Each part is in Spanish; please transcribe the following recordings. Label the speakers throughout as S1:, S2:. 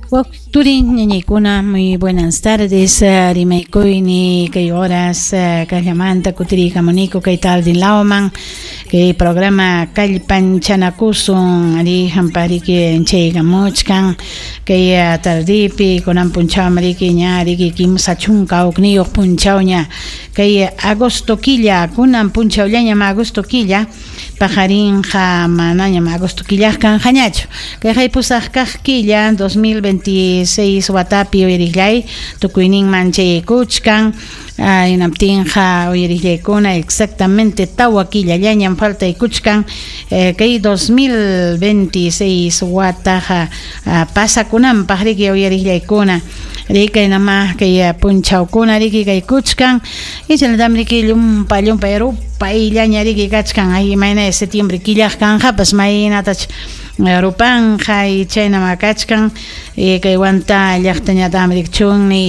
S1: Turin, ñañaykuna, muy buenas tardes. Rimaykuyni kay horas kallamanta kutirikamuniko kay tardin lawman kay programa kallpanchanakusun ari hampariki chaykamuchkan kay tardipi kunan punchaw mariki ña riki kimsa chunka ukniyuq punchaw ña kay agosto quilla kunan punchawllaña agosto quilla pajarinja manaña agosto quilla kan hañacho kay haypusaq kaq quilla 2026 watapi uyariklay tukuynin manchay kuchkan inaptinja uyariklaykuna exactamente tawa quilla llañan falta kuchkan kay 2026 wataja pasakunan pahriki uyariklaykuna rikay namaj kay punchawkuna riki kay kuchkan ichaladam riki llumpa illaña riki kachkan ay mayna septiembre quillaj kanja pas maynatach rupanja y chayna makachkan kay wanta llaqtañatam rikchunni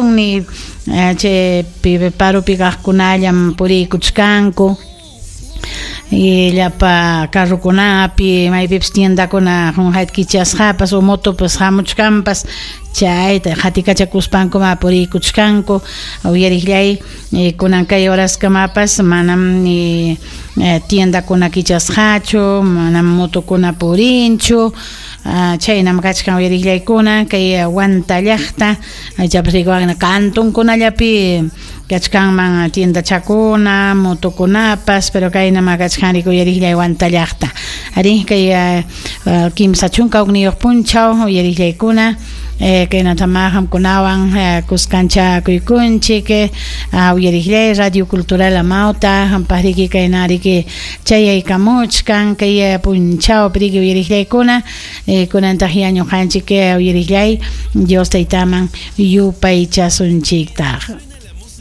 S1: che pibe parupi kaqkunallam purikuchkanku y llapa carrukunapi maypipas tiendakuna junjayta kichasqapas o motopas hamuchkanpas chayta hatikachakuspanku purikuchkanku uyariklay kunan kay horaskamapas manam tiendakuna kichasqachu manam motokuna purinchu chaynam kachkan uyariklaykuna kay wanta llaqta aychapas rikuwaqna cantonkunallapi kachkanman tiendachakuna motokunapas pero kaynama kachkan uyariklay wanta llaqta ari kay kimsa chunka ugniyuq punchaw uyariklaykuna kaynatama hamkunawan kuskancha kuykunchik uyariklay radio cultural amawta hampariki kaynariki chayaykamuchkan kay punchaw piriki uyariklaykuna kunantaq ñuqanchik uyariklay Dios taytaman yupay chasunchiktaq